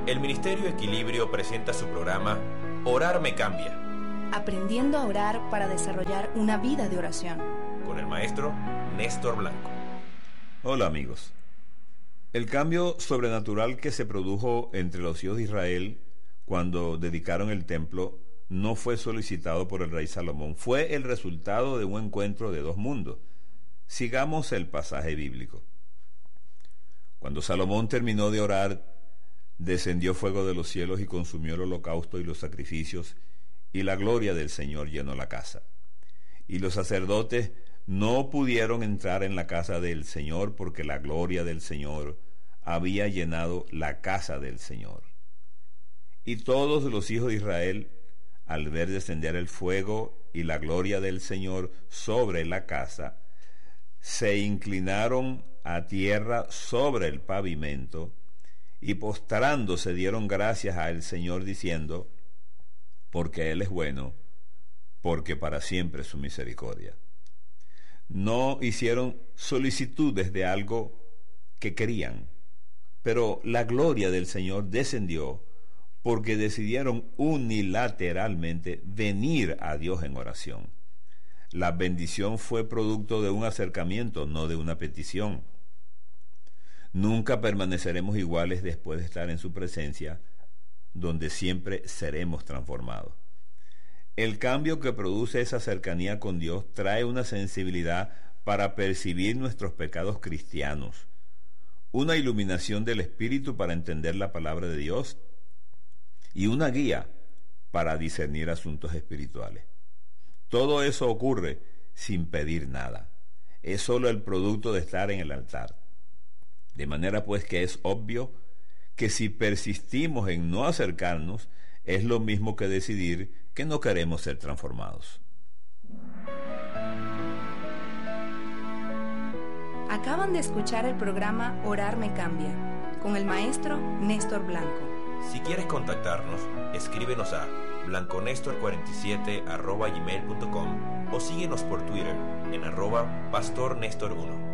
El Ministerio Equilibrio presenta su programa Orar me cambia. Aprendiendo a orar para desarrollar una vida de oración. Con el maestro Néstor Blanco. Hola amigos. El cambio sobrenatural que se produjo entre los hijos de Israel cuando dedicaron el templo no fue solicitado por el rey Salomón. Fue el resultado de un encuentro de dos mundos. Sigamos el pasaje bíblico. Cuando Salomón terminó de orar, descendió fuego de los cielos y consumió el holocausto y los sacrificios, y la gloria del Señor llenó la casa. Y los sacerdotes no pudieron entrar en la casa del Señor porque la gloria del Señor había llenado la casa del Señor. Y todos los hijos de Israel, al ver descender el fuego y la gloria del Señor sobre la casa, se inclinaron a tierra sobre el pavimento y postrándose dieron gracias al Señor diciendo: porque Él es bueno, porque para siempre es su misericordia. No hicieron solicitudes de algo que querían, pero la gloria del Señor descendió porque decidieron unilateralmente venir a Dios en oración. La bendición fue producto de un acercamiento, no de una petición. Nunca permaneceremos iguales después de estar en su presencia, donde siempre seremos transformados. El cambio que produce esa cercanía con Dios trae una sensibilidad para percibir nuestros pecados cristianos, una iluminación del Espíritu para entender la palabra de Dios y una guía para discernir asuntos espirituales. Todo eso ocurre sin pedir nada. Es solo el producto de estar en el altar. De manera pues que es obvio que si persistimos en no acercarnos, es lo mismo que decidir que no queremos ser transformados. Acaban de escuchar el programa Orar me cambia, con el maestro Néstor Blanco. Si quieres contactarnos, escríbenos a blanconestor47@gmail.com o síguenos por Twitter en @pastornestor1.